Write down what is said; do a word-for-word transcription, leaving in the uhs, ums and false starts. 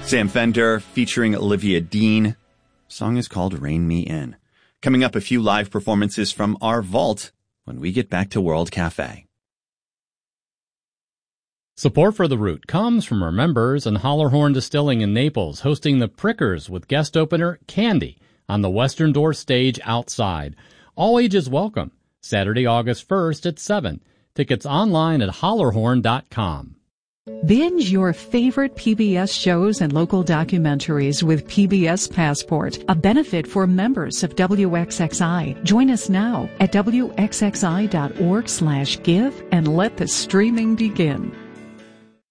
Sam Fender featuring Olivia Dean. Song is called Rain Me In. Coming up, a few live performances from our vault when we get back to World Cafe. Support for The Root comes from our members and Hollerhorn Distilling in Naples, hosting the Prickers with guest opener Candy on the Western Door stage outside. All ages welcome. Saturday, August first at seven. Tickets online at hollerhorn dot com. Binge your favorite P B S shows and local documentaries with P B S Passport, a benefit for members of W X X I. Join us now at W X X I dot org slash give and let the streaming begin.